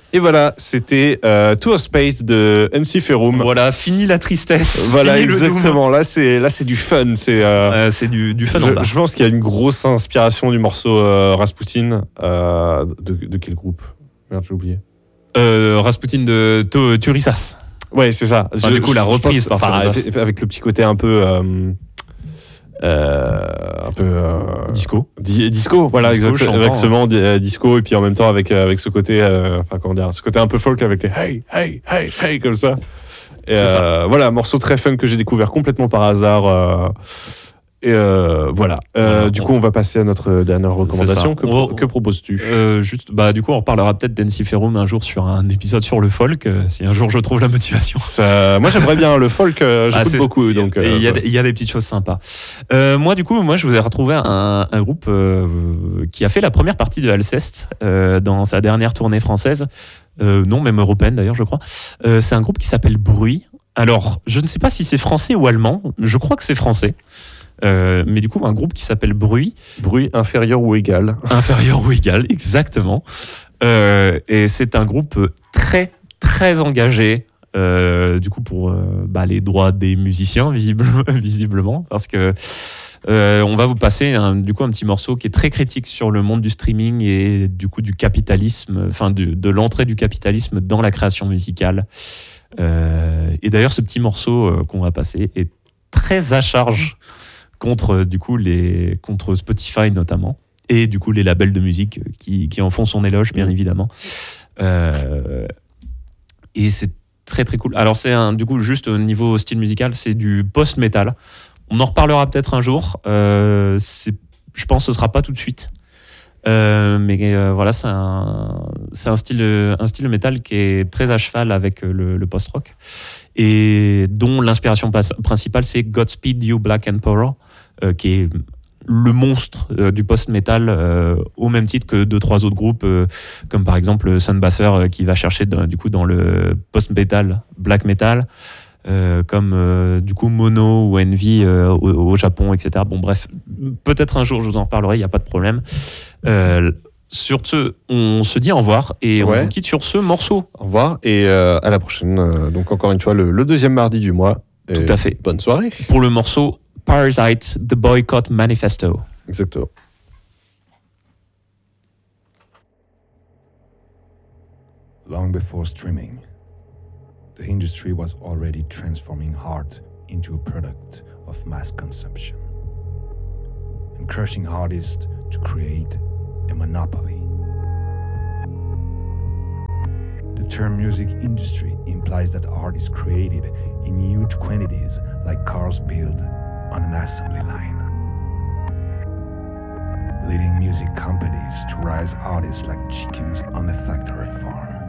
Et voilà, c'était Tour Space de NC Ferum. Voilà, fini la tristesse. Voilà, fini exactement. Là, c'est du fun. C'est du fun en bas. Je pense qu'il y a une grosse inspiration du morceau Rasputin. De quel groupe? Merde, j'ai oublié. Rasputin de Turissas. Ouais, c'est ça. Du coup, la reprise par Turissas. Avec le petit côté un peu disco. Disco, voilà, exactement, disco, et puis en même temps avec ce côté, ce côté un peu folk avec les hey, hey, hey, hey, comme ça. Et voilà, morceau très fun que j'ai découvert complètement par hasard. Voilà. Du coup, on va passer à notre dernière recommandation. Que proposes-tu? Du coup, on reparlera peut-être d'NC Ferum un jour sur un épisode sur le folk, si un jour je trouve la motivation. Moi, j'aimerais bien le folk. J'écoute beaucoup. Donc, il y a des petites choses sympas. Moi, je vous ai retrouvé un groupe qui a fait la première partie de Alceste dans sa dernière tournée française. Non, même européenne d'ailleurs, je crois. C'est un groupe qui s'appelle Bruit. Alors, je ne sais pas si c'est français ou allemand. Je crois que c'est français. Mais du coup, un groupe qui s'appelle Bruit. Bruit inférieur ou égal. Inférieur ou égal, exactement. Et c'est un groupe très, très engagé, du coup, pour les droits des musiciens, visiblement, parce que on va vous passer un petit morceau qui est très critique sur le monde du streaming et du coup du capitalisme, de l'entrée du capitalisme dans la création musicale. Et d'ailleurs, ce petit morceau qu'on va passer est très à charge contre Spotify notamment, et du coup les labels de musique qui en font son éloge, bien évidemment. Et c'est très très cool. Alors c'est juste au niveau style musical, c'est du post-metal. On en reparlera peut-être un jour. Je pense que ce sera pas tout de suite. Mais voilà, c'est un style de métal qui est très à cheval avec le post-rock, et dont l'inspiration principale c'est Godspeed You Black Emperor, qui est le monstre du post-metal, au même titre que 2-3 autres groupes, comme par exemple Sunbasser, qui va chercher dans le post-metal, black metal, comme du coup Mono ou Envy au Japon, etc. Bon bref, peut-être un jour je vous en reparlerai, il n'y a pas de problème. Sur ce, on se dit au revoir et on vous quitte sur ce morceau. Au revoir et à la prochaine. Donc encore une fois, le deuxième mardi du mois. Tout à fait. Bonne soirée. Pour le morceau Parasite, The Boycott Manifesto. Exactement. Long before streaming, the industry was already transforming art into a product of mass consumption, encouraging artists to create a monopoly. The term music industry implies that art is created in huge quantities like cars built on an assembly line, leading music companies to raise artists like chickens on a factory farm.